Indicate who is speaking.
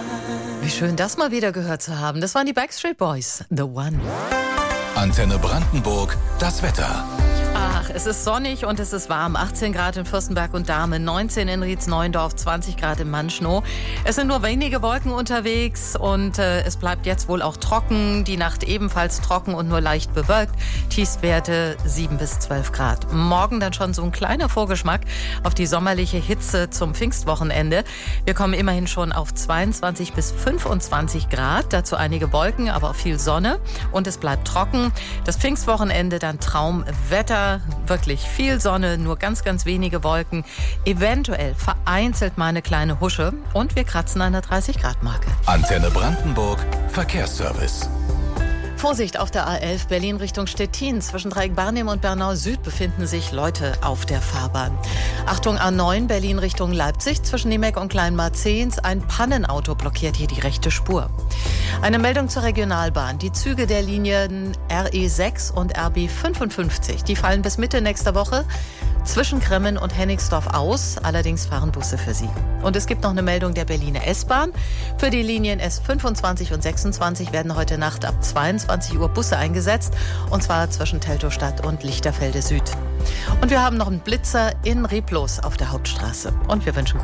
Speaker 1: Wie schön, das mal wieder gehört zu haben. Das waren die Backstreet Boys, The One.
Speaker 2: Antenne Brandenburg, das Wetter.
Speaker 1: Ach, es ist sonnig und es ist warm. 18 Grad in Fürstenberg und Dahmen, 19 in Rietz-Neuendorf, 20 Grad in Manschnow. Es sind nur wenige Wolken unterwegs und es bleibt jetzt wohl auch trocken. Die Nacht ebenfalls trocken und nur leicht bewölkt. Tiefstwerte 7 bis 12 Grad. Morgen dann schon so ein kleiner Vorgeschmack auf die sommerliche Hitze zum Pfingstwochenende. Wir kommen immerhin schon auf 22 bis 25 Grad. Dazu einige Wolken, aber auch viel Sonne. Und es bleibt trocken. Das Pfingstwochenende dann Traumwetter. Wirklich viel Sonne, nur ganz, ganz wenige Wolken. Eventuell vereinzelt mal eine kleine Husche. Und wir kratzen an der 30-Grad-Marke.
Speaker 2: Antenne Brandenburg, Verkehrsservice.
Speaker 1: Vorsicht auf der A11 Berlin Richtung Stettin. Zwischen Dreieck-Barnim und Bernau Süd befinden sich Leute auf der Fahrbahn. Achtung A9 Berlin Richtung Leipzig. Zwischen Niemek und Kleinmarzehns ein Pannenauto blockiert hier die rechte Spur. Eine Meldung zur Regionalbahn. Die Züge der Linien RE6 und RB55, die fallen bis Mitte nächster Woche zwischen Kremmen und Hennigsdorf aus. Allerdings fahren Busse für sie. Und es gibt noch eine Meldung der Berliner S-Bahn. Für die Linien S25 und 26 werden heute Nacht ab 22 Uhr Busse eingesetzt. Und zwar zwischen Teltowstadt und Lichterfelde Süd. Und wir haben noch einen Blitzer in Reblos auf der Hauptstraße. Und wir wünschen